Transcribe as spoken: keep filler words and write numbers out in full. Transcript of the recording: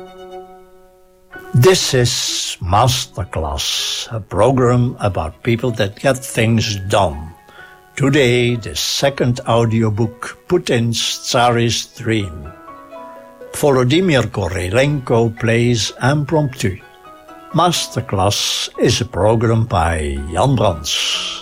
This is Masterclass, a program about people that get things done. Today, the second audiobook, Putin's Tsarist Dream. Volodymyr Korolenko plays Impromptu. Masterclass is a program by Jan Brands.